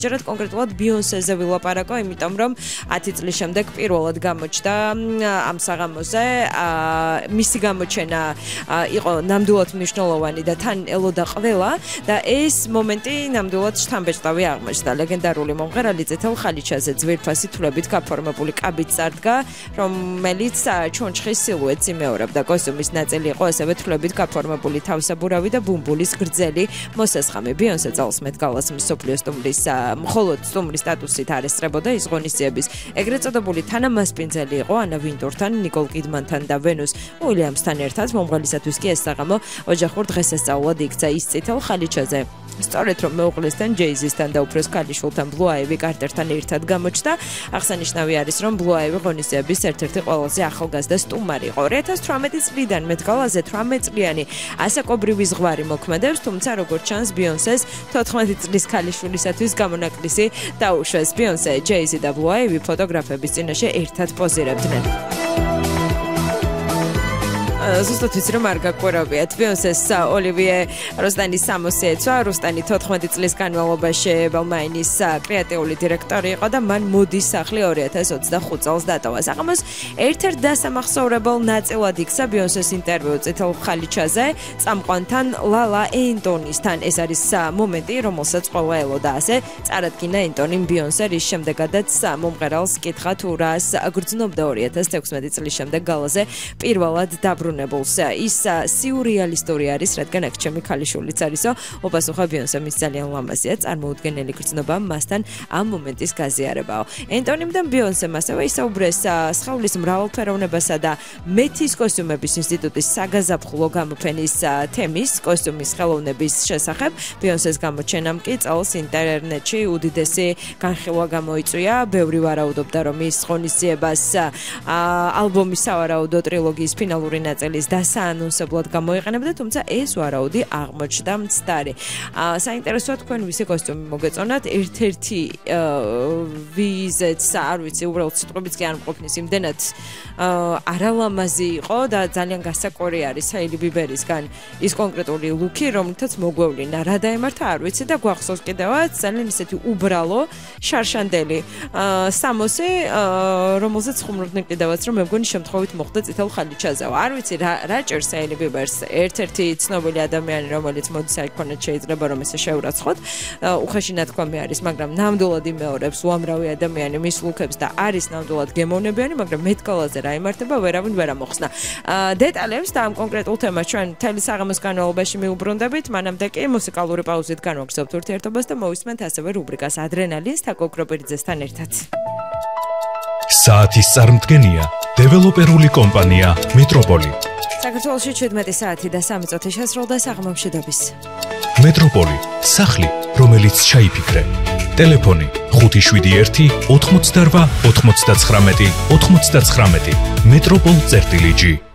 ჯერად კონკრეტულად Beyoncé-ზე ვილაპარაკო, იმიტომ რომ 10 წლის შემდეგ პირველად გამოჩნდა ამ საღამოზე. მისი გამოჩენა იყო ნამდვილად მნიშვნელოვანი და თან ელოდა ყველა და ეს მომენტი ნამდვილად შთამბეჭდავი აღმოჩნდა. ლეგენდარული მომღერალი წითელ ხალიჩაზე ძვირფასი თვლებით გაფორმებული კაბით წარდგა, რომელიც ჩონჩხის სილუეტს იმეორებდა. კოსტუმის ნაწილი იყო ასევე თვლებით გაფორმებული თავსაბურავი და ბუმბულის გრძელი მოსესხამი. Beyoncé წელს მეტ გალას მსოფლიო სტუმრის მხოლოდ სტუმრის სტატუსით არ ესწრებოდა ის ღონისძიების. ეგრეთ წოდებული თანამასპინძელი იყო ანა ვინტურთან, ნიკოლ კიდმანთან და ვენუს უილიამსთან ერთად. მომღერლისათვის კი ეს საღამო ოჯახურ დღესასწაულად იქცა ის წითელ ხალიჩაზე. სწორედ რომ მეუღლესთან ჯეიზისთან და უფროს ქალიშვილთან ბლუ აივი კარტერთან ერთად გამოჩნდა. აღსანიშნავი არის რომ ბლუ აივი ღონისძიების ერთ-ერთი ყველაზე ახალგაზრდა სტუმარი იყო. 2018 წლიდან მეტ გალაზე 18 წლიანი ასაკობრივი ზღვარი მოქმედებს, თუმცა როგორც ჩანს Beyoncé-ს 14 წლის ქალიშვილისათვის გამონაკლისი დაუშვეს. Beyoncé, Jay-Z და Blue Ivy ფოტოგრაფების წინაშე ერთად პოზირებდნენ. ზუსტად ვიცი რომ არ გაკვირვებიათ. Beyoncé-ს ოლივიე როსტანის 60 ეცვა. როსტანი 14 წლის განმავლობაში ბალმაინის კრეატიული დირექტორი იყო და მან მოდის სახლი 2025 წელს დატოვა. საღამოს ერთ-ერთ დასამახსოვრებელ ნაწილად იქცა Beyoncé-ს ინტერვიუ წითელ ხალიჩაზე წამყვანთან ლალა ენტონისთან. ეს არის მომენტი, რომელსაც ყველა ელოდა. ასე წარადგინა ენტონიმ Beyoncé, რის შემდეგაც მომღერალს კითხა თუ რას გრძნობდა 2016 წლის შემდეგ გალაზე პირველად დაბრუნებულს. ის სიურეალისტური არის, რადგან აქ ჩემი ქალიშვილიც არისო. უპასუხა Beyoncé, მის ძალიან ლამაზია, წარმოუდგენელი გრძნობა მასთან ამ მომენტის გაზიარებაო. ენტონიმ და Beyoncé-მ ასევე ისაუბრეს სხეულის მრავალფეროვნებასა და მეთის კოსტიუმების ინსტიტუტის საგაზაფხულო გამოფენის თემის კოსტიუმის ხელოვნების შესახებ. Beyoncé-ს გამოჩენამ კი წელს ინტერნეტში უდიდესი განხილვა გამოიწვია. ბევრი ვარაუდობდა, რომ ის ღონისძიებას ალბომის სავარაუდო ტრილოგიის ფინალური ნაწილის დასაანონსებლად გამოიყენებდა, თუმცა ეს ვარაუდი აღმოჩნდა მცდარი. საინტერესოა თქვენ ვისი კოსტიუმი მოგეწონათ? ერთ-ერთი ვიზეც არ ვიცი, უბრალოდ სიტყვებიც კი არ მყოფნის, იმდენად არალამაზი იყო და ძალიან გასაკვირი არის ჰაილი ბიბერისგან ის კონკრეტული ლუკი, რომელთაც მოგვევლინა. რა დაემართა არ ვიცი და გვახსოვს კიდევაც ძალიან ისეთი უბრალო შარშანდელი სამოსი, რომელზეც ხუმრობდნენ კიდევაც, რომ მე მგონი შემთხვევით მოხდა წითელ ხალიჩაზე. არ ვიცი რა ჭირს ჰაილი ბიბერს, ერთ-ერთი ცნობილი ადამიანი, რომელიც მოდის აიქონეთ, შეიძლება რომ ესე შეურაცხოთ. უხეში ნათქვამი არის, მაგრამ ნამდვილად იმეორებს უამრავი ადამიანი მის ლუკებს და არის ნამდვილად გემოვნებიანი, მაგრამ მეტ გალაზე რა იმართება, ვერავინ ვერ ამოხსნა. დეტალებს და ამ კონკრეტულ თემას ჩვენ მთელი საღამოს განმავლობაში მიუბრუნდებით, მანამდე კი მუსიკალური პაუზით განვაგრძობთ ურთიერთობას და მოვისმენთ ასევე რუბრიკას ადრენალინს თაკო კროპერიძესთან ერთად. საათის წარმდგენია დეველოპერული კომპანია მეტროპოლი. საქართველოში 17 საათი და 3 წუთი შესრულდა საღამომში დობის. მეტროპოლი, სახლი, რომელიც ჩაიფიქრე. ტელეფონი 571 88 99 99. მეტროპოლ-G